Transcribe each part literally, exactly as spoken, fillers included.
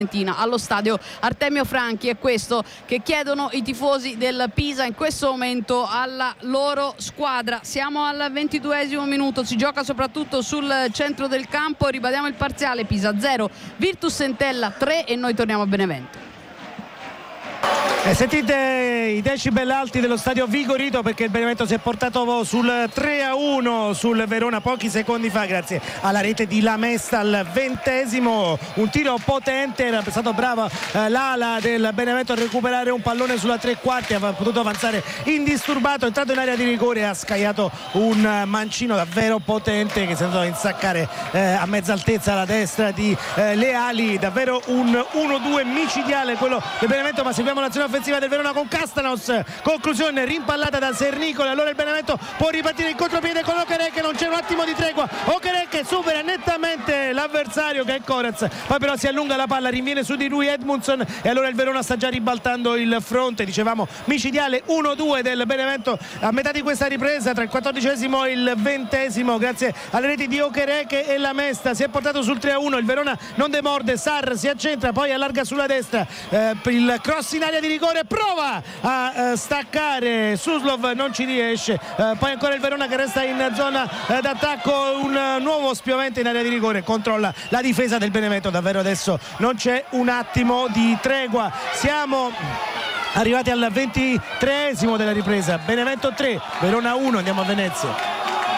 allo stadio Artemio Franchi. È questo che chiedono i tifosi del Pisa in questo momento alla loro squadra. Siamo al ventiduesimo minuto, si gioca soprattutto sul centro del campo. Ribadiamo il parziale: Pisa zero, Virtus Entella tre, e noi torniamo a Benevento. E sentite i decibel alti dello stadio Vigorito, perché il Benevento si è portato sul tre a uno sul Verona pochi secondi fa grazie alla rete di Lamesta al ventesimo. Un tiro potente, era stato bravo eh, l'ala del Benevento a recuperare un pallone sulla tre quarti, aveva potuto avanzare indisturbato, è entrato in area di rigore e ha scaiato un mancino davvero potente che si è andato a insaccare eh, a mezza altezza alla destra di eh, Leali. Davvero un uno due micidiale quello del Benevento, ma seguiamo l'azione offensiva del Verona con Castanos. Conclusione rimpallata da Sernicoli, allora il Benevento può ripartire in contropiede con Okereke, non c'è un attimo di tregua, Okereke supera nettamente l'avversario che è Coraz, poi però si allunga la palla, rinviene su di lui Edmundson e allora il Verona sta già ribaltando il fronte. Dicevamo micidiale uno due del Benevento a metà di questa ripresa, tra il quattordicesimo e il ventesimo, grazie alle reti di Okereke e Lamesta. Si è portato sul tre a uno, il Verona non demorde, Sarr si accentra, poi allarga sulla destra, eh, il cross in area di rigore, prova a uh, staccare Suslov, non ci riesce, uh, poi ancora il Verona che resta in zona uh, d'attacco, un uh, nuovo spiovente in area di rigore, controlla la difesa del Benevento. Davvero adesso non c'è un attimo di tregua. Siamo arrivati al ventitreesimo della ripresa, Benevento tre, Verona uno, andiamo a Venezia.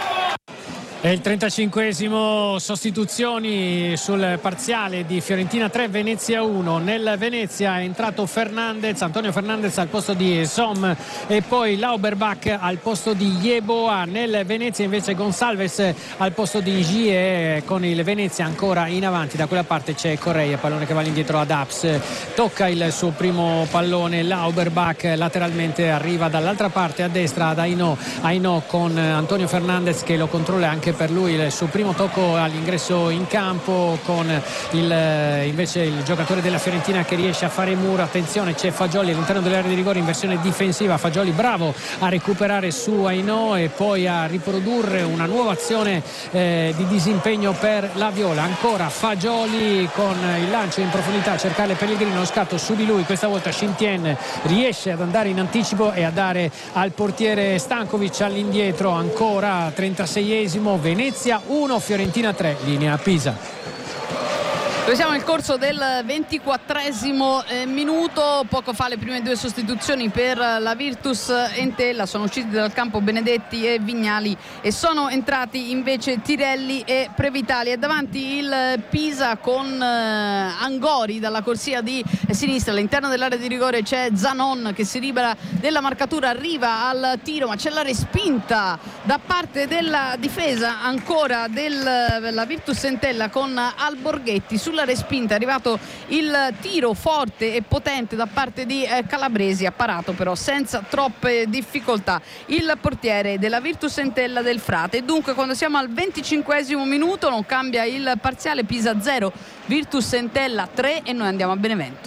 È il trentacinquesimo, sostituzioni sul parziale di Fiorentina tre, Venezia uno. Nel Venezia è entrato Fernandez, Antonio Fernandez al posto di Som e poi Lauberbach al posto di Yeboah. Nel Venezia invece Gonsalves al posto di Gie, con il Venezia ancora in avanti. Da quella parte c'è Correia, pallone che va indietro ad Aps, tocca il suo primo pallone Lauberbach, lateralmente arriva dall'altra parte a destra ad Aino, Aino con Antonio Fernandez che lo controlla anche per lui il suo primo tocco all'ingresso in campo, con il, invece il giocatore della Fiorentina che riesce a fare muro. Attenzione, c'è Fagioli all'interno dell'area di rigore in versione difensiva, Fagioli bravo a recuperare su Aino e poi a riprodurre una nuova azione eh, di disimpegno per la Viola. Ancora Fagioli con il lancio in profondità a cercare Pellegrino, lo scatto su di lui, questa volta Shintian riesce ad andare in anticipo e a dare al portiere Stankovic all'indietro. Ancora trentaseiesimo, Venezia uno, Fiorentina tre, linea Pisa. Noi siamo nel corso del ventiquattresimo eh, minuto. Poco fa le prime due sostituzioni per la Virtus Entella, sono usciti dal campo Benedetti e Vignali e sono entrati invece Tirelli e Previtali. E davanti il Pisa con eh, Angori dalla corsia di sinistra. All'interno dell'area di rigore c'è Zanon che si libera della marcatura, arriva al tiro ma c'è la respinta da parte della difesa ancora della Virtus Entella con Alborghetti. Sulla respinta è arrivato il tiro forte e potente da parte di eh, Calabresi, ha parato però senza troppe difficoltà il portiere della Virtus Entella del Frate. E dunque quando siamo al venticinquesimo minuto non cambia il parziale, Pisa zero, Virtus Entella tre, e noi andiamo a Benevento.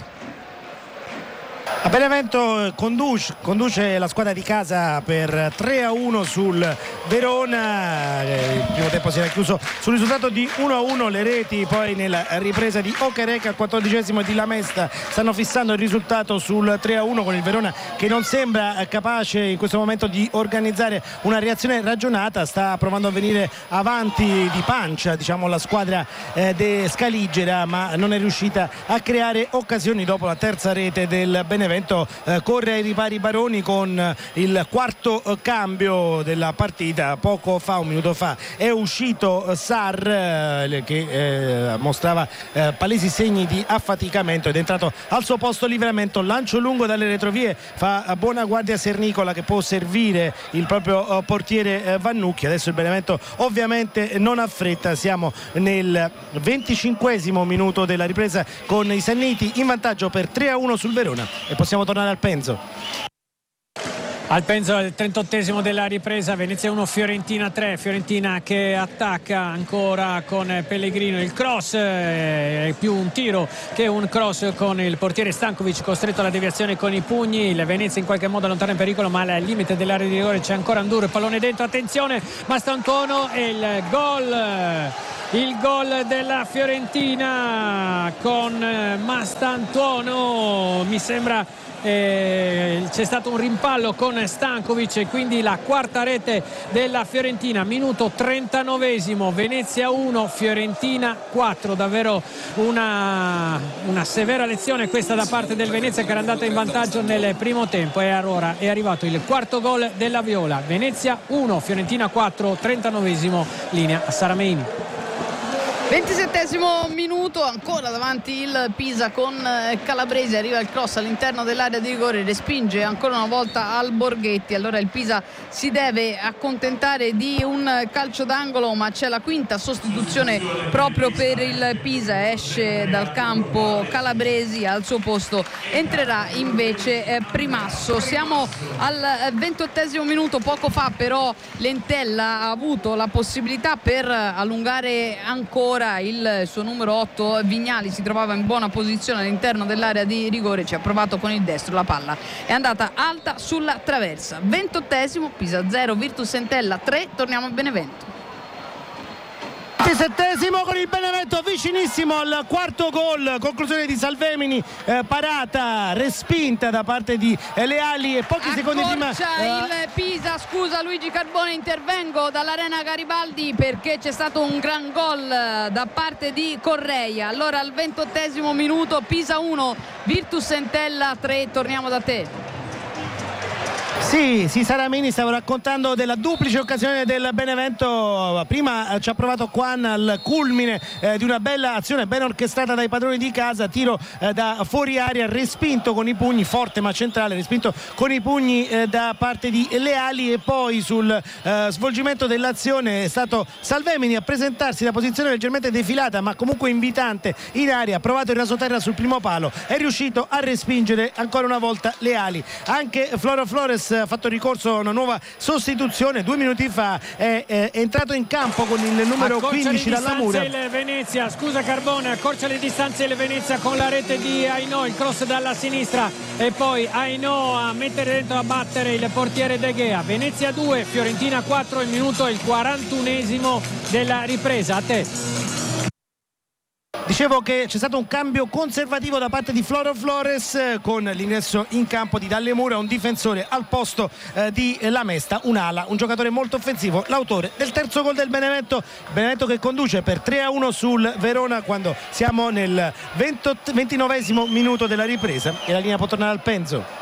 A Benevento conduce, conduce la squadra di casa per tre a uno sul Verona. Il primo tempo si era chiuso sul risultato di uno a uno. Le reti poi nella ripresa di Okereke al quattordicesimo e di Lamesta stanno fissando il risultato sul tre a uno, con il Verona che non sembra capace in questo momento di organizzare una reazione ragionata. Sta provando a venire avanti di pancia, diciamo, la squadra eh, de Scaligera, ma non è riuscita a creare occasioni dopo la terza rete del Benevento. Benevento eh, corre ai ripari Baroni con il quarto eh, cambio della partita. Poco fa, un minuto fa, è uscito eh, Sarr eh, che eh, mostrava eh, palesi segni di affaticamento ed è entrato al suo posto Livramento. Lancio lungo dalle retrovie, fa buona guardia Sernicola che può servire il proprio eh, portiere eh, Vannucchi. Adesso il Benevento ovviamente non ha fretta. Siamo nel venticinquesimo minuto della ripresa con i Sanniti in vantaggio per tre a uno sul Verona. E possiamo tornare al Penzo. Al Penzo al trentottesimo della ripresa, Venezia uno Fiorentina tre, Fiorentina che attacca ancora con Pellegrino, il cross è più un tiro che un cross con il portiere Stankovic costretto alla deviazione con i pugni, il Venezia in qualche modo allontana in pericolo ma al limite dell'area di rigore c'è ancora Anduro, pallone dentro, attenzione Mastantuono e il gol il gol della Fiorentina con Mastantuono, mi sembra Eh, c'è stato un rimpallo con Stankovic e quindi la quarta rete della Fiorentina, minuto trentanovesimo, Venezia uno Fiorentina quattro, davvero una, una severa lezione questa da parte del Venezia che era andata in vantaggio nel primo tempo e allora è arrivato il quarto gol della Viola, Venezia uno Fiorentina quattro, trentanovesimo, linea a Sarameini. ventisettesimo minuto, ancora davanti il Pisa con Calabresi, arriva il cross all'interno dell'area di rigore, respinge ancora una volta al Borghetti, allora il Pisa si deve accontentare di un calcio d'angolo ma c'è la quinta sostituzione proprio per il Pisa, esce dal campo Calabresi, al suo posto entrerà invece Primasso. Siamo al ventottesimo minuto, poco fa però Lentella ha avuto la possibilità per allungare ancora il suo numero otto Vignali, si trovava in buona posizione all'interno dell'area di rigore, ci ha provato con il destro, la palla è andata alta sulla traversa. Ventottesimo, Pisa zero Virtus Entella tre, torniamo a Benevento. ventisettesimo con il Benevento vicinissimo al quarto gol, conclusione di Salvemini, eh, parata respinta da parte di eh, Leali e pochi Accorcia secondi prima eh... il Pisa, scusa Luigi Carbone, intervengo dall'Arena Garibaldi perché c'è stato un gran gol da parte di Correia. Allora al ventottesimo minuto Pisa uno Virtus Entella tre, torniamo da te. Sì, sì, Saramini stavo raccontando della duplice occasione del Benevento, prima eh, ci ha provato Quan al culmine eh, di una bella azione ben orchestrata dai padroni di casa, tiro eh, da fuori aria, respinto con i pugni, forte ma centrale, respinto con i pugni eh, da parte di Leali e poi sul eh, svolgimento dell'azione è stato Salvemini a presentarsi da posizione leggermente defilata ma comunque invitante in aria, ha provato il rasoterra sul primo palo, è riuscito a respingere ancora una volta Leali. Anche Floro Flores ha fatto ricorso a una nuova sostituzione, due minuti fa è, è entrato in campo con il numero accorcia quindici dalla Mura. Il Venezia, scusa Carbone, accorcia le distanze il Venezia con la rete di Ainò, il cross dalla sinistra e poi Ainò a mettere dentro, a battere il portiere De Gea. Venezia due Fiorentina quattro, il minuto è il quarantunesimo della ripresa. A te. Dicevo che c'è stato un cambio conservativo da parte di Floro Flores eh, con l'ingresso in campo di Dalle Mura, un difensore al posto eh, di Lamesta, un'ala, un giocatore molto offensivo, l'autore del terzo gol del Benevento. Benevento che conduce per tre a uno sul Verona quando siamo nel ventinovesimo minuto della ripresa e la linea può tornare al Penzo.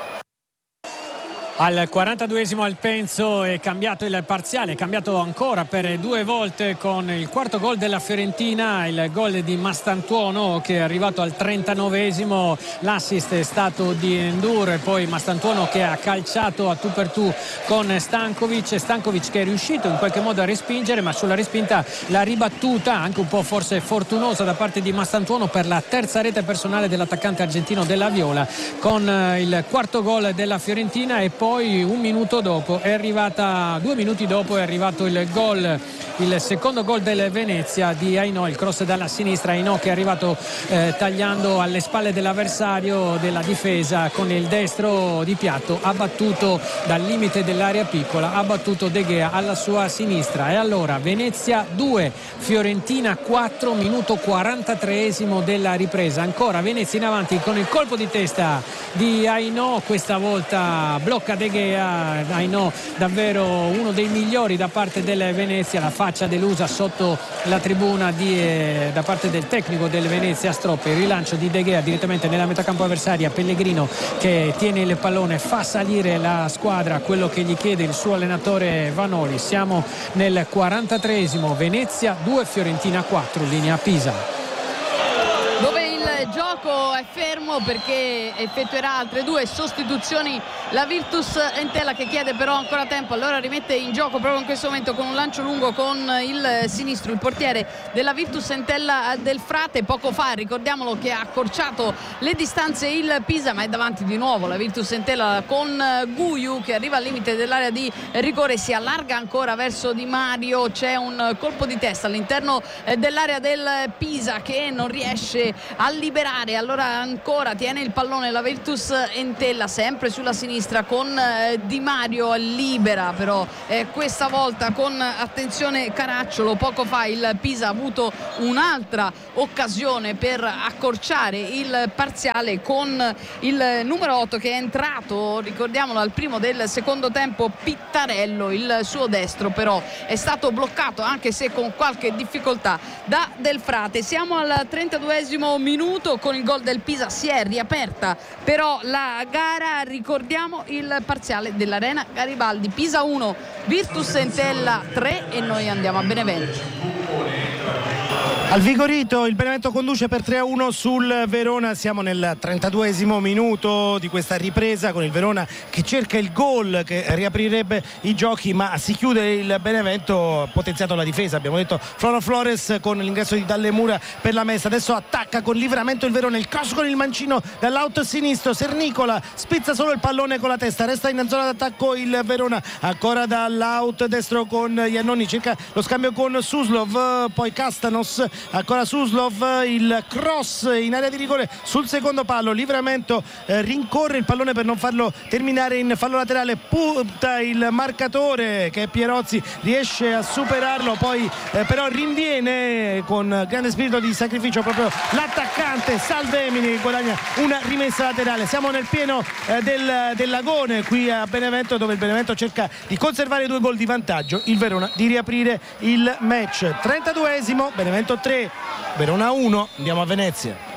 Al quarantaduesimo al Penzo è cambiato il parziale, è cambiato ancora per due volte con il quarto gol della Fiorentina, il gol di Mastantuono che è arrivato al trentanovesimo, l'assist è stato di Endur e poi Mastantuono che ha calciato a tu per tu con Stankovic, Stankovic che è riuscito in qualche modo a respingere ma sulla respinta la ribattuta anche un po' forse fortunosa da parte di Mastantuono per la terza rete personale dell'attaccante argentino della Viola con il quarto gol della Fiorentina e poi Poi un minuto dopo è arrivata, due minuti dopo è arrivato il gol, il secondo gol del Venezia di Ainò, il cross dalla sinistra, Ainò che è arrivato eh, tagliando alle spalle dell'avversario della difesa con il destro di piatto, ha battuto dal limite dell'area piccola, ha battuto De Gea alla sua sinistra. E allora Venezia due, Fiorentina quattro, minuto quarantatreesimo della ripresa, ancora Venezia in avanti con il colpo di testa di Ainò, questa volta blocca De Gea, Ainò davvero uno dei migliori da parte del Venezia, la faccia delusa sotto la tribuna di, eh, da parte del tecnico del Venezia Stroppi, il rilancio di De Gea direttamente nella metacampo avversaria, Pellegrino che tiene il pallone, fa salire la squadra, quello che gli chiede il suo allenatore Vanoli. Siamo nel quarantatreesimo, Venezia due Fiorentina quattro, linea Pisa. Dove il gioco gioco è fermo perché effettuerà altre due sostituzioni la Virtus Entella, che chiede però ancora tempo, allora rimette in gioco proprio in questo momento con un lancio lungo con il sinistro il portiere della Virtus Entella Del Frate. Poco fa, ricordiamolo, che ha accorciato le distanze il Pisa, ma è davanti di nuovo la Virtus Entella con Guiu che arriva al limite dell'area di rigore, si allarga ancora verso Di Mario, c'è un colpo di testa all'interno dell'area del Pisa che non riesce a liberare, allora ancora tiene il pallone la Virtus Entella sempre sulla sinistra con Di Mario, libera però eh, questa volta con attenzione Caracciolo. Poco fa il Pisa ha avuto un'altra occasione per accorciare il parziale con il numero otto che è entrato, ricordiamolo, al primo del secondo tempo, Pittarello. Il suo destro però è stato bloccato, anche se con qualche difficoltà, da Del Frate. Siamo al trentaduesimo minuto, con il gol del Pisa si è riaperta però la gara. Ricordiamo il parziale dell'Arena Garibaldi: Pisa uno, Virtus Entella tre, e noi andiamo a Benevento. Al Vigorito il Benevento conduce per tre a uno sul Verona. Siamo nel trentaduesimo minuto di questa ripresa, con il Verona che cerca il gol che riaprirebbe i giochi, ma si chiude il Benevento, potenziato la difesa, abbiamo detto Floro Flores con l'ingresso di Dallemura per la Messa. Adesso attacca con livramento il Verona, il cross con il mancino dall'out sinistro, Sernicola spizza solo il pallone con la testa, resta in zona d'attacco il Verona, ancora dall'out destro con Iannoni, cerca lo scambio con Suslov, poi Castanos, ancora Suslov, il cross in area di rigore sul secondo palo, livramento eh, rincorre il pallone per non farlo terminare in fallo laterale, punta il marcatore che è Pierozzi, riesce a superarlo, poi eh, però rinviene con grande spirito di sacrificio proprio l'attaccante Salvemini, guadagna una rimessa laterale. Siamo nel pieno eh, del, del lagone qui a Benevento, dove il Benevento cerca di conservare due gol di vantaggio, il Verona di riaprire il match. trentaduesimo, Benevento tre, Verona uno. Andiamo a Venezia.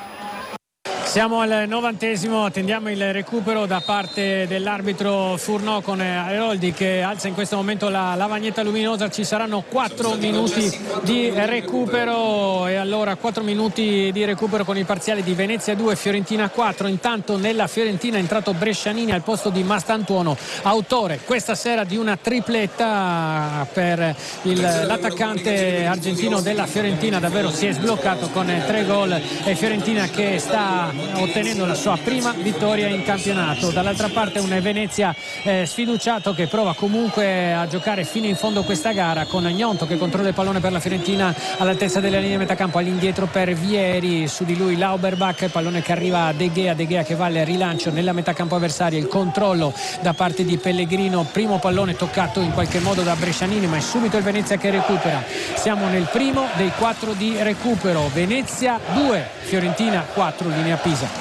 Siamo al novantesimo, attendiamo il recupero da parte dell'arbitro Furnò con Airoldi che alza in questo momento la lavagnetta luminosa. Ci saranno quattro minuti di recupero, e allora quattro minuti di recupero con il parziale di Venezia due, Fiorentina quattro. Intanto nella Fiorentina è entrato Brescianini al posto di Mastantuono, autore questa sera di una tripletta per il, l'attaccante argentino della Fiorentina. Davvero si è sbloccato con tre gol, e Fiorentina che sta ottenendo la sua prima vittoria in campionato. Dall'altra parte un Venezia eh, sfiduciato che prova comunque a giocare fino in fondo questa gara, con Gnonto che controlla il pallone per la Fiorentina all'altezza della linea metacampo, all'indietro per Vieri, su di lui Lauberbach, pallone che arriva a De Gea, De Gea che va al rilancio nella metacampo avversaria, il controllo da parte di Pellegrino, primo pallone toccato in qualche modo da Brescianini, ma è subito il Venezia che recupera. Siamo nel primo dei quattro di recupero, Venezia due, Fiorentina quattro, linea Pisa.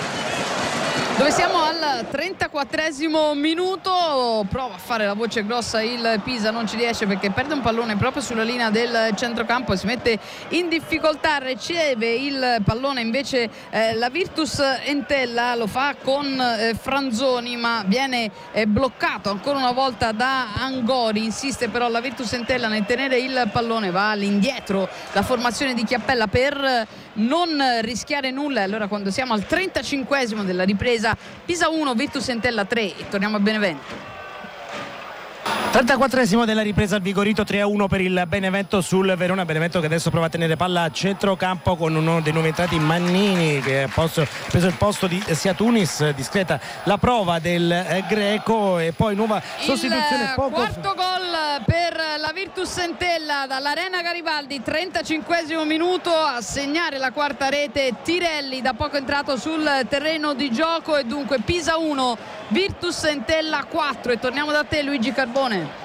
Dove siamo al trentaquattresimo minuto, prova a fare la voce grossa il Pisa, non ci riesce perché perde un pallone proprio sulla linea del centrocampo e si mette in difficoltà. Riceve il pallone invece eh, la Virtus Entella, lo fa con eh, Franzoni, ma viene eh, bloccato ancora una volta da Angori. Insiste però la Virtus Entella nel tenere il pallone, va all'indietro la formazione di Chiappella per non rischiare nulla. E allora, quando siamo al trentacinquesimo della ripresa, Pisa uno, Virtus Entella tre, e torniamo a Benevento. trentaquattresimo della ripresa al Vigorito, tre a uno per il Benevento sul Verona. Benevento che adesso prova a tenere palla a centrocampo con uno dei nuovi entrati, Mannini, che ha posto, preso il posto di Siatunis. Discreta la prova del eh, greco, e poi nuova sostituzione. Il poco... quarto gol per la Virtus Entella dall'Arena Garibaldi, trentacinquesimo minuto, a segnare la quarta rete Tirelli, da poco entrato sul terreno di gioco. E dunque Pisa uno, Virtus Entella quattro. E torniamo da te, Luigi Carbone.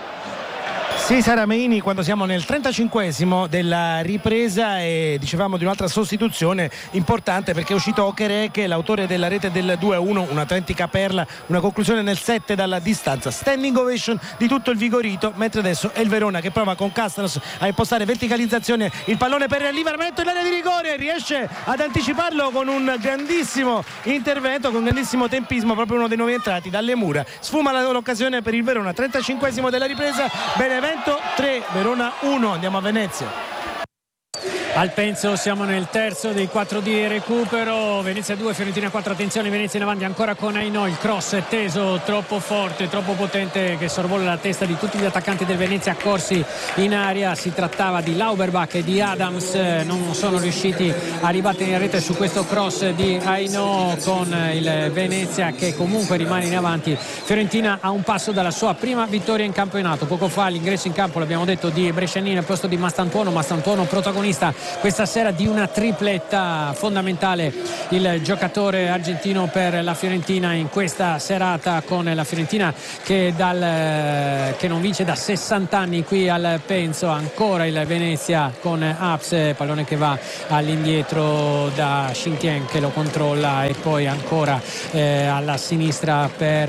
Sì, Sara Meini, quando siamo nel trentacinquesimo della ripresa, e dicevamo di un'altra sostituzione importante perché è uscito Okereke, l'autore della rete del due a uno, un'autentica perla, una conclusione nel sette dalla distanza. Standing ovation di tutto il Vigorito, mentre adesso è il Verona che prova con Castanos a impostare verticalizzazione, il pallone per il livramento in area di rigore, riesce ad anticiparlo con un grandissimo intervento, con grandissimo tempismo, proprio uno dei nuovi entrati, Dallemura. Sfuma l'occasione per il Verona. trentacinquesimo della ripresa, Benevento tre, Verona uno. Andiamo a Venezia. Al Penso siamo nel terzo dei quattro di recupero. Venezia due, Fiorentina quattro. Attenzione, Venezia in avanti ancora con Ainò. Il cross è teso, troppo forte, troppo potente, che sorvola la testa di tutti gli attaccanti del Venezia accorsi in aria. Si trattava di Lauberbach e di Adams, non sono riusciti a ribattere in rete su questo cross di Ainò, con il Venezia che comunque rimane in avanti. Fiorentina a un passo dalla sua prima vittoria in campionato. Poco fa l'ingresso in campo, l'abbiamo detto, di Brescianini al posto di Mastantuono. Mastantuono protagonista questa sera di una tripletta, fondamentale il giocatore argentino per la Fiorentina in questa serata, con la Fiorentina che, dal, che non vince da sessanta anni qui al Penso. Ancora il Venezia con Aps, pallone che va all'indietro da Xintien che lo controlla, e poi ancora eh, alla sinistra per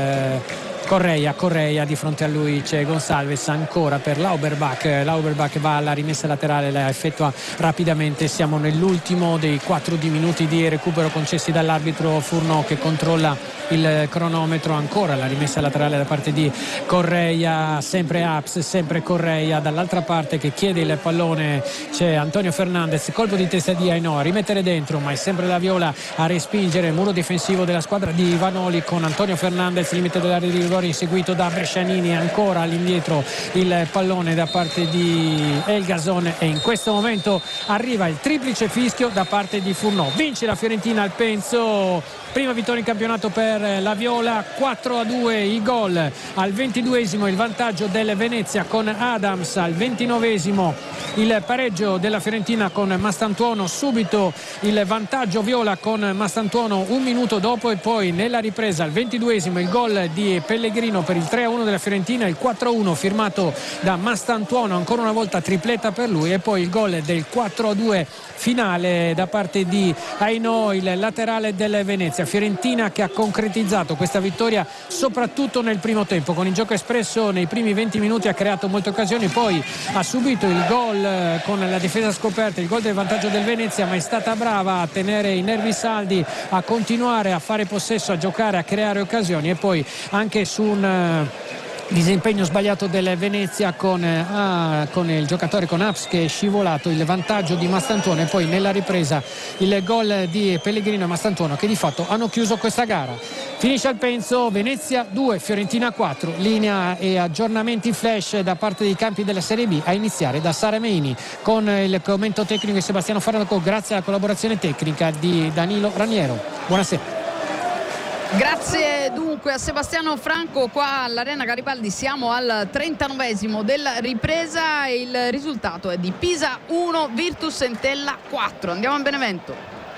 eh, Correia, Correia, di fronte a lui c'è Gonçalves, ancora per Lauberbach. Lauberbach va alla rimessa laterale, la effettua rapidamente. Siamo nell'ultimo dei quattro di minuti di recupero concessi dall'arbitro Furno, che controlla il cronometro. Ancora la rimessa laterale da parte di Correia, sempre Aps, sempre Correia. Dall'altra parte che chiede il pallone c'è Antonio Fernandez, colpo di testa di Ainò a rimettere dentro, ma è sempre la Viola a respingere. Muro difensivo della squadra di Vanoli con Antonio Fernandez, limite dell'area di rigore, inseguito da Brescianini. Ancora all'indietro il pallone da parte di Elgason, e in questo momento arriva il triplice fischio da parte di Furno. Vince la Fiorentina al Penso, prima vittoria in campionato per la Viola, quattro a due i gol. Al ventiduesimo il vantaggio del Venezia con Adams, al ventinovesimo il pareggio della Fiorentina con Mastantuono, subito il vantaggio Viola con Mastantuono un minuto dopo, e poi nella ripresa al ventiduesimo il gol di Pellegrino per il tre a uno della Fiorentina, il quattro a uno firmato da Mastantuono, ancora una volta tripletta per lui, e poi il gol del quattro a due finale da parte di Ainò, il laterale del Venezia. Fiorentina che ha concretizzato questa vittoria soprattutto nel primo tempo, con il gioco espresso nei primi venti minuti, ha creato molte occasioni, poi ha subito il gol con la difesa scoperta, il gol del vantaggio del Venezia, ma è stata brava a tenere i nervi saldi, a continuare a fare possesso, a giocare, a creare occasioni, e poi anche su un disimpegno sbagliato del Venezia con, ah, con il giocatore con Aps che è scivolato, il vantaggio di Mastantuono, e poi nella ripresa il gol di Pellegrino e Mastantuono, che di fatto hanno chiuso questa gara. Finisce al Penso, Venezia due, Fiorentina quattro. Linea e aggiornamenti flash da parte dei campi della Serie B, a iniziare da Sara Meini, con il commento tecnico di Sebastiano Farnaco, grazie alla collaborazione tecnica di Danilo Raniero. Buonasera. Grazie dunque a Sebastiano Franco. Qua all'Arena Garibaldi siamo al trentanovesimo della ripresa e il risultato è di Pisa uno, Virtus Entella quattro. Andiamo a Benevento.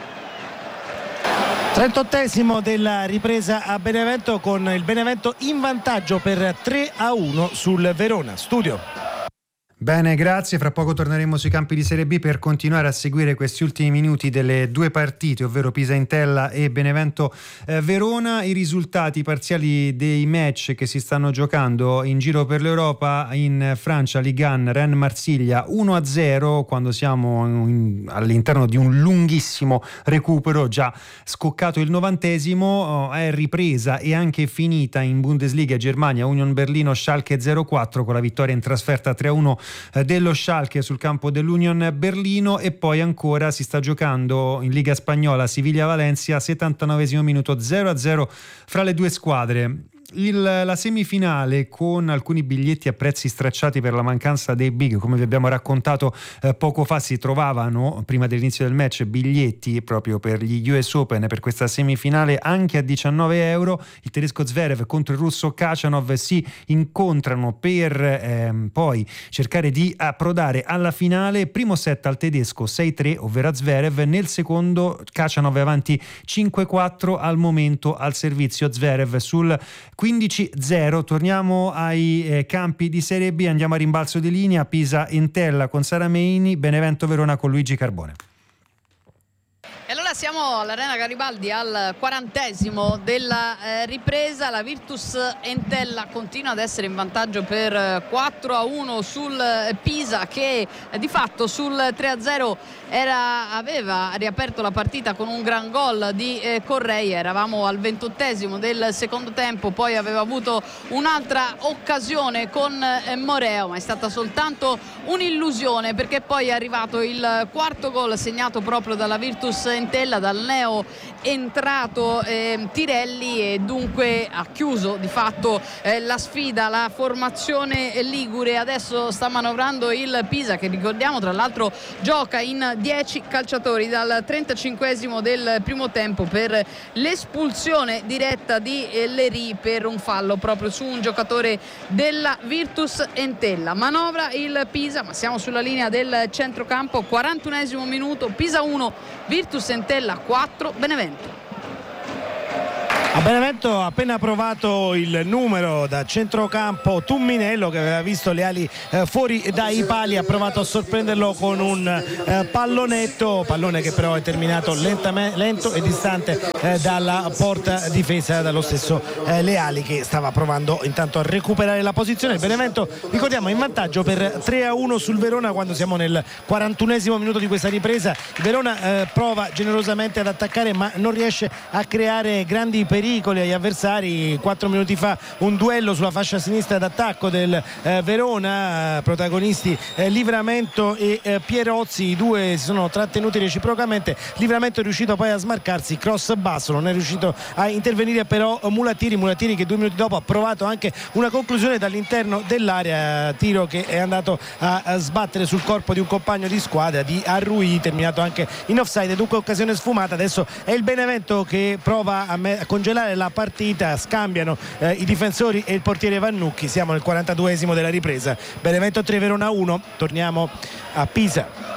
trentottesimo della ripresa a Benevento, con il Benevento in vantaggio per tre a uno sul Verona. Studio. Bene, grazie. Fra poco torneremo sui campi di Serie B per continuare a seguire questi ultimi minuti delle due partite, ovvero Pisa Entella e Benevento eh, Verona. I risultati parziali dei match che si stanno giocando in giro per l'Europa. In Francia, Ligue uno, Rennes Marsiglia uno a zero, quando siamo in, all'interno di un lunghissimo recupero, già scoccato il novantesimo. Oh, è ripresa e anche finita in Bundesliga Germania, Union Berlino Schalke zero quattro, con la vittoria in trasferta tre a uno dello Schalke sul campo dell'Union Berlino. E poi ancora si sta giocando in Liga Spagnola, Siviglia-Valencia, settantanovesimo minuto, zero a zero fra le due squadre. Il, la semifinale, con alcuni biglietti a prezzi stracciati per la mancanza dei big, come vi abbiamo raccontato eh, poco fa. Si trovavano prima dell'inizio del match biglietti proprio per gli U S Open, per questa semifinale, anche a diciannove euro. Il tedesco Zverev contro il russo Khachanov si incontrano per ehm, poi cercare di approdare alla finale. Primo set al tedesco sei tre, ovvero a Zverev. Nel secondo Khachanov è avanti cinque quattro al momento al servizio Zverev sul quindici zero. Torniamo ai eh, campi di Serie B, andiamo a rimbalzo di linea. Pisa Entella con Sara Meini, Benevento Verona con Luigi Carbone. E allora siamo all'Arena Garibaldi al quarantesimo della eh, ripresa. La Virtus Entella continua ad essere in vantaggio per eh, quattro a uno sul eh, Pisa, che eh, di fatto sul tre a zero era, aveva riaperto la partita con un gran gol di eh, Correia. Eravamo al ventottesimo del secondo tempo, poi aveva avuto un'altra occasione con eh, Moreo, ma è stata soltanto un'illusione, perché poi è arrivato il quarto gol segnato proprio dalla Virtus Entella, dal neo entrato eh, Tirelli, e dunque ha chiuso di fatto eh, la sfida la formazione ligure. Adesso sta manovrando il Pisa, che ricordiamo tra l'altro gioca in dieci calciatori dal trentacinquesimo del primo tempo per l'espulsione diretta di eh, Leri per un fallo proprio su un giocatore della Virtus Entella. Manovra il Pisa, ma siamo sulla linea del centrocampo. quarantunesimo minuto, Pisa uno, Virtus Entella quattro, Benevento. A Benevento ha appena provato il numero da centrocampo Tumminello, che aveva visto le ali eh, fuori dai pali, ha provato a sorprenderlo con un eh, pallonetto, pallone che però è terminato lento e distante eh, dalla porta difesa dallo stesso eh, Leali, che stava provando intanto a recuperare la posizione. Il Benevento, ricordiamo, in vantaggio per tre a uno sul Verona quando siamo nel quarantunesimo minuto di questa ripresa. Il Verona eh, prova generosamente ad attaccare, ma non riesce a creare grandi pericoli agli avversari. Quattro minuti fa un duello sulla fascia sinistra d'attacco del eh, Verona, protagonisti eh, Livramento e eh, Pierozzi, i due si sono trattenuti reciprocamente. Livramento è riuscito poi a smarcarsi, cross basso, non è riuscito a intervenire però Mulatiri, Mulatiri che due minuti dopo ha provato anche una conclusione dall'interno dell'area, tiro che è andato a, a sbattere sul corpo di un compagno di squadra di Arrui, terminato anche in offside, dunque occasione sfumata. Adesso è il Benevento che prova a, me- a congelare la partita, scambiano eh, i difensori e il portiere Vannucchi. Siamo nel quarantaduesimo della ripresa, Benevento tre, Verona uno. Torniamo a Pisa,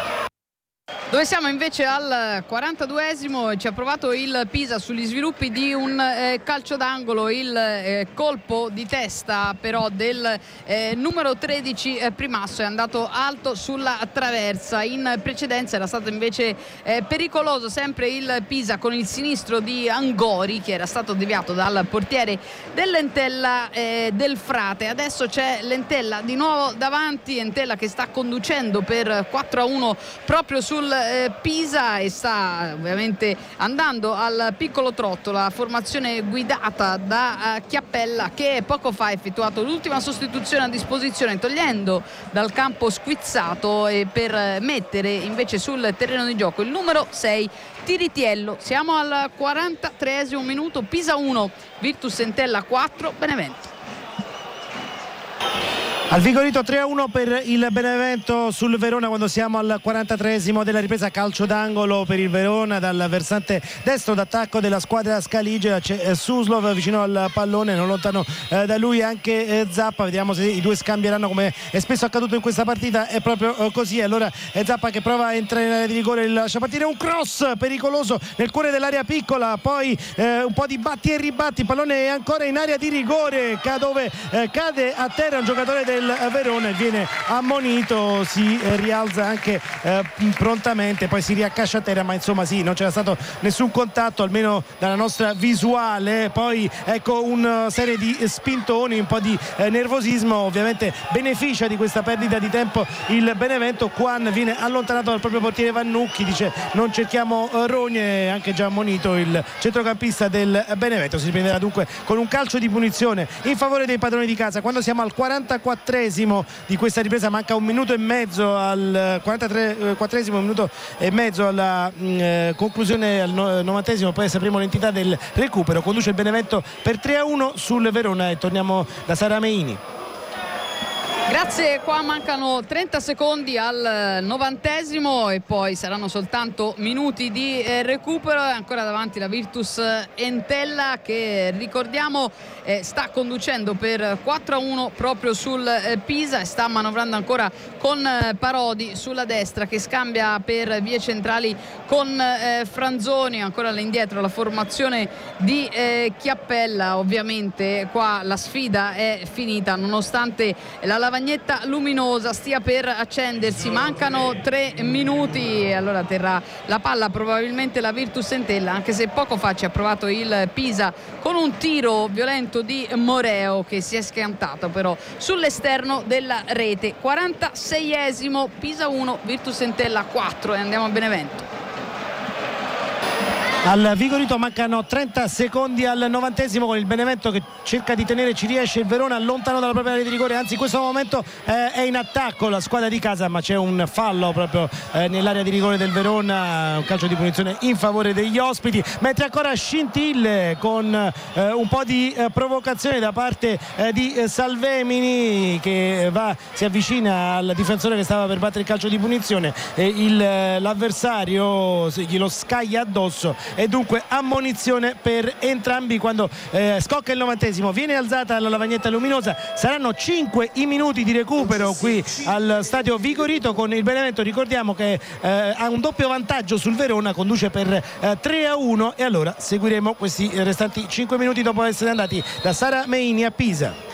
dove siamo invece al quarantaduesimo e ci ha provato il Pisa sugli sviluppi di un eh, calcio d'angolo. Il eh, colpo di testa però del eh, numero tredici eh, Primasso è andato alto sulla traversa. In precedenza era stato invece eh, pericoloso sempre il Pisa con il sinistro di Angori, che era stato deviato dal portiere dell'Entella eh, del Frate. Adesso c'è l'Entella di nuovo davanti, Entella che sta conducendo per quattro a uno proprio sul Pisa e sta ovviamente andando al piccolo trotto. La formazione guidata da Chiappella, che poco fa ha effettuato l'ultima sostituzione a disposizione, togliendo dal campo squizzato e per mettere invece sul terreno di gioco il numero sei Tiritiello. Siamo al quarantatreesimo minuto, Pisa uno, Virtus Entella quattro, Benevento. Al Vigorito tre a uno per il Benevento sul Verona quando siamo al quarantatreesimo della ripresa. Calcio d'angolo per il Verona dal versante destro d'attacco della squadra scaligia. C'è Suslov vicino al pallone, non lontano eh, da lui anche eh, Zappa. Vediamo se i due scambieranno, come è spesso accaduto in questa partita. È proprio eh, così. Allora è Zappa che prova a entrare in area di rigore, lascia partire un cross pericoloso nel cuore dell'area piccola, poi eh, un po' di batti e ribatti, il pallone è ancora in area di rigore dove eh, cade a terra un giocatore del Verona e viene ammonito. Si eh, rialza anche eh, prontamente, poi si riaccascia a terra, ma insomma sì, non c'era stato nessun contatto almeno dalla nostra visuale. Poi ecco una serie di spintoni, un po' di eh, nervosismo, ovviamente beneficia di questa perdita di tempo il Benevento. Quan viene allontanato dal proprio portiere Vannucchi, dice non cerchiamo eh, rogne, anche già ammonito il centrocampista del Benevento. Si riprenderà dunque con un calcio di punizione in favore dei padroni di casa quando siamo al quarantaquattresimo di questa ripresa. Manca un minuto e mezzo al quarantaquattresimo minuto e mezzo alla mh, conclusione, al novantesimo, poi sapremo l'entità del recupero. Conduce il Benevento per tre a uno sul Verona e torniamo da Sara Meini. Grazie, qua mancano trenta secondi al novantesimo e poi saranno soltanto minuti di eh, recupero. È ancora davanti la Virtus Entella che, ricordiamo, eh, sta conducendo per quattro a uno proprio sul eh, Pisa e sta manovrando ancora con eh, Parodi sulla destra, che scambia per vie centrali con eh, Franzoni. Ancora all'indietro la formazione di eh, Chiappella. Ovviamente qua la sfida è finita nonostante la lavata lavagnetta luminosa stia per accendersi, mancano tre minuti e allora terrà la palla probabilmente la Virtus Entella, anche se poco fa ci ha provato il Pisa con un tiro violento di Moreo che si è schiantato però sull'esterno della rete. quarantaseiesimo, Pisa uno, Virtus Entella quattro e andiamo a Benevento. Al Vigorito mancano trenta secondi al novantesimo, con il Benevento che cerca di tenere, ci riesce, il Verona lontano dalla propria area di rigore, anzi in questo momento eh, è in attacco la squadra di casa, ma c'è un fallo proprio eh, nell'area di rigore del Verona, un calcio di punizione in favore degli ospiti, mentre ancora scintille con eh, un po' di eh, provocazione da parte eh, di eh, Salvemini che va, si avvicina al difensore che stava per battere il calcio di punizione e il, eh, l'avversario glielo scaglia addosso e dunque ammonizione per entrambi quando eh, scocca il novantesimo. Viene alzata la lavagnetta luminosa, saranno cinque i minuti di recupero qui al stadio Vigorito, con il Benevento, ricordiamo che eh, ha un doppio vantaggio sul Verona, conduce per eh, tre a uno e allora seguiremo questi restanti cinque minuti dopo essere andati da Sara Meini a Pisa,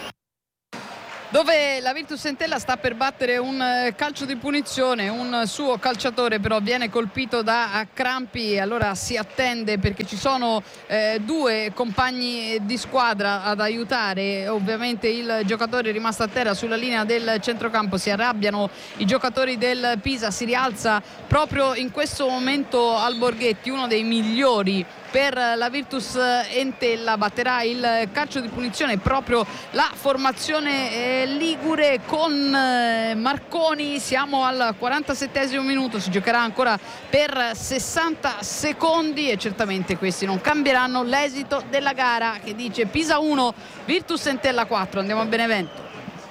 dove la Virtus Entella sta per battere un calcio di punizione. Un suo calciatore però viene colpito da crampi, allora si attende perché ci sono eh, due compagni di squadra ad aiutare. Ovviamente il giocatore è rimasto a terra sulla linea del centrocampo, si arrabbiano i giocatori del Pisa, si rialza proprio in questo momento Alborghetti, uno dei migliori per la Virtus Entella, batterà il calcio di punizione proprio la formazione eh, ligure con eh, Marconi. Siamo al quarantasettesimo minuto, si giocherà ancora per sessanta secondi e certamente questi non cambieranno l'esito della gara, che dice Pisa uno, Virtus Entella quattro. Andiamo a Benevento.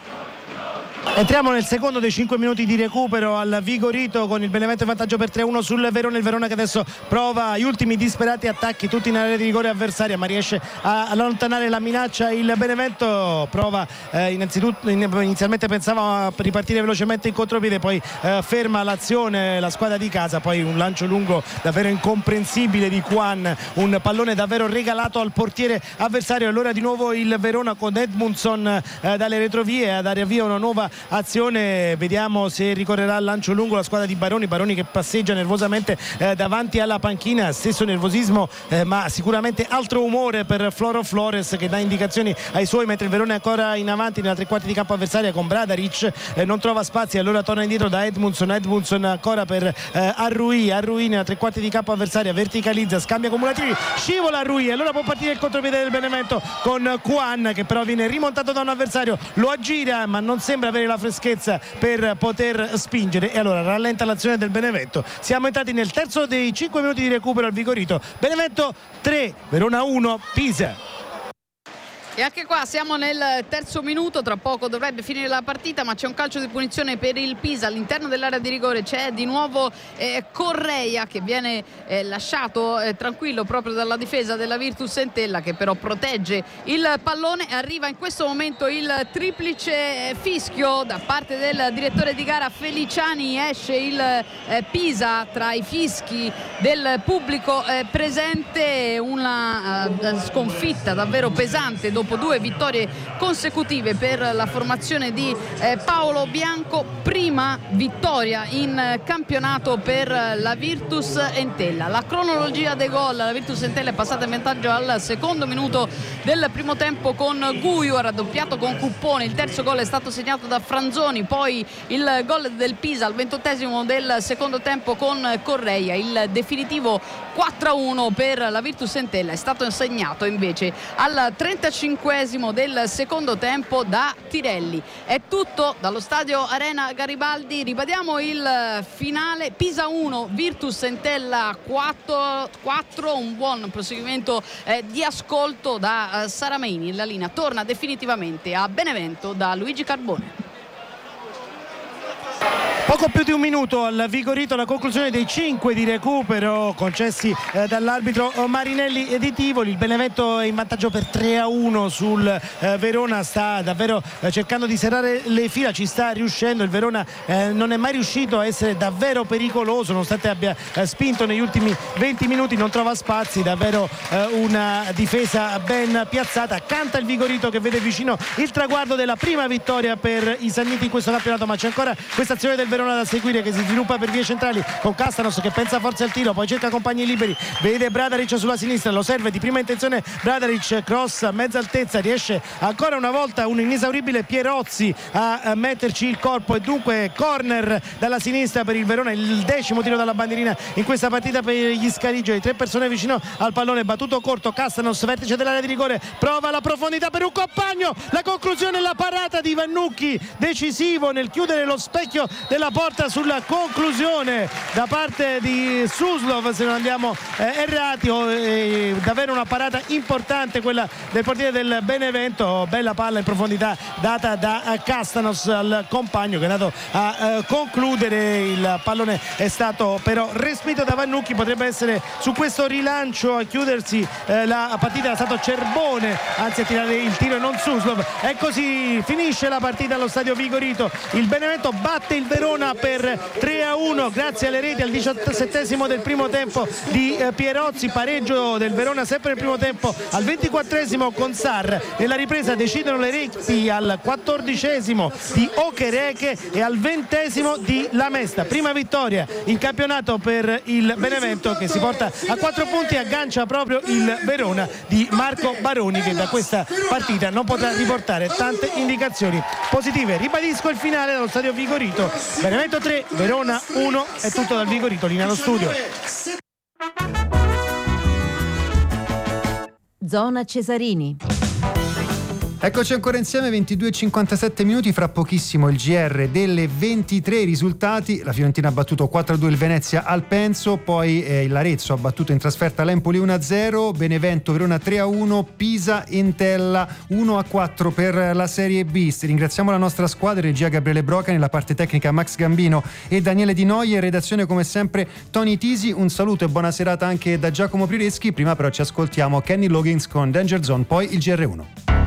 Entriamo nel secondo dei cinque minuti di recupero al Vigorito, con il Benevento in vantaggio per tre a uno sul Verona. Il Verona che adesso prova gli ultimi disperati attacchi tutti in area di rigore avversaria, ma riesce a allontanare la minaccia. Il Benevento prova eh, innanzitutto inizialmente pensava a ripartire velocemente in contropiede, poi eh, ferma l'azione la squadra di casa, poi un lancio lungo davvero incomprensibile di Juan, un pallone davvero regalato al portiere avversario. Allora di nuovo il Verona con Edmundson eh, dalle retrovie a dare via una nuova azione, vediamo se ricorrerà al lancio lungo la squadra di Baroni. Baroni che passeggia nervosamente eh, davanti alla panchina, stesso nervosismo eh, ma sicuramente altro umore per Floro Flores che dà indicazioni ai suoi, mentre il Verona è ancora in avanti nella tre quarti di campo avversaria con Bradaric, eh, non trova spazi, allora torna indietro da Edmundson. Edmundson ancora per eh, Arrui, Arrui nella tre quarti di campo avversaria, verticalizza, scambia cumulativi, scivola Arrui, allora può partire il contropiede del Benevento con Juan che però viene rimontato da un avversario, lo aggira ma non sembra avere la freschezza per poter spingere e allora rallenta l'azione del Benevento. Siamo entrati nel terzo dei cinque minuti di recupero al Vigorito. Benevento tre, Verona uno, Pisa. E anche qua siamo nel terzo minuto, tra poco dovrebbe finire la partita, ma c'è un calcio di punizione per il Pisa all'interno dell'area di rigore. C'è di nuovo eh, Correia che viene eh, lasciato eh, tranquillo proprio dalla difesa della Virtus Entella, che però protegge il pallone. Arriva in questo momento il triplice fischio da parte del direttore di gara Feliciani, esce il eh, Pisa tra i fischi del pubblico eh, presente. Una eh, sconfitta davvero pesante dopo due vittorie consecutive per la formazione di eh, Paolo Bianco, prima vittoria in campionato per la Virtus Entella. La cronologia dei gol: la Virtus Entella è passata in vantaggio al secondo minuto del primo tempo con Guiu, ha raddoppiato con Cuppone, il terzo gol è stato segnato da Franzoni, poi il gol del Pisa al ventottesimo del secondo tempo con Correia. Il definitivo quattro a uno per la Virtus Entella è stato segnato invece al trentacinquesimo del secondo tempo da Tirelli. È tutto dallo stadio Arena Garibaldi, ribadiamo il finale: Pisa uno, Virtus Entella quattro. Un buon proseguimento eh, di ascolto da eh, Sara Meini. La linea torna definitivamente a Benevento da Luigi Carbone. Poco più di un minuto al Vigorito, la conclusione dei cinque di recupero concessi eh, dall'arbitro Marinelli di Tivoli. Il Benevento è in vantaggio per tre a uno sul eh, Verona, sta davvero eh, cercando di serrare le fila, ci sta riuscendo. Il Verona eh, non è mai riuscito a essere davvero pericoloso, nonostante abbia eh, spinto negli ultimi venti minuti, non trova spazi, davvero eh, una difesa ben piazzata. Canta il Vigorito che vede vicino il traguardo della prima vittoria per i Sanniti in questo campionato, ma c'è ancora questa azione del Verona da seguire che si sviluppa per vie centrali con Castanos che pensa forse al tiro, poi cerca compagni liberi, vede Bradaric sulla sinistra, lo serve di prima intenzione Bradaric, cross a mezza altezza, riesce ancora una volta un inesauribile Pierozzi a metterci il corpo e dunque corner dalla sinistra per il Verona, il decimo tiro dalla bandierina in questa partita per gli scarigiosi. Tre persone vicino al pallone, battuto corto, Castanos vertice dell'area di rigore, prova la profondità per un compagno, la conclusione, la parata di Vannucchi decisivo nel chiudere lo specchio della porta sulla conclusione da parte di Suslov, se non andiamo eh, errati. Oh, eh, davvero una parata importante quella del portiere del Benevento, bella palla in profondità data da uh, Castanos al compagno che è andato a uh, concludere, il pallone è stato però respinto da Vannucchi. Potrebbe essere su questo rilancio a chiudersi eh, la partita, è stato Cerbone anzi a tirare il tiro e non Suslov, e così finisce la partita allo stadio Vigorito. Il Benevento batte il Verona per tre a uno grazie alle reti al diciassettesimo del primo tempo di eh, Pierozzi, pareggio del Verona sempre nel primo tempo al ventiquattresimo con Sarr, nella ripresa decidono le reti al quattordicesimo di Okereke e al ventesimo di Lamesta. Prima vittoria in campionato per il Benevento che si porta a quattro punti e aggancia proprio il Verona di Marco Baroni, che da questa partita non potrà riportare tante indicazioni positive. Ribadisco il finale dallo stadio Vigorito: Benevento tre, Verona uno. È tutto dal Vigorito, linea allo studio. Zona Cesarini. Eccoci ancora insieme, ventidue e cinquantasette minuti, fra pochissimo il G R delle ventitré. Risultati: la Fiorentina ha battuto quattro a due il Venezia al Penso, poi eh, l'Arezzo ha battuto in trasferta l'Empoli uno a zero, Benevento Verona tre a uno, Pisa Entella uno a quattro per la Serie B. Ringraziamo la nostra squadra, regia Gabriele Broca, nella parte tecnica Max Gambino e Daniele Di Noie, redazione come sempre Tony Tisi. Un saluto e buona serata anche da Giacomo Prireschi. Prima però ci ascoltiamo Kenny Loggins con Danger Zone, poi il G R uno.